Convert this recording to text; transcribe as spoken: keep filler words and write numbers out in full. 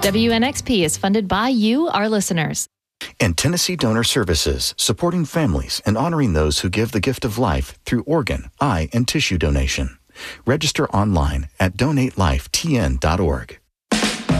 W N X P is funded by you, our listeners. And Tennessee Donor Services, supporting families and honoring those who give the gift of life through organ, eye, and tissue donation. Register online at donate life t n dot org.